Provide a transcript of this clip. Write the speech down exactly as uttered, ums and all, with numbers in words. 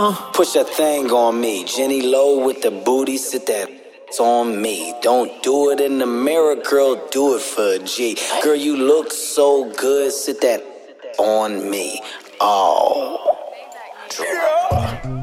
Push that thing on me. Jenny Low with the booty, sit that on me. Don't do it in the mirror, girl, do it for a G. Girl, you look so good, sit that on me. Oh.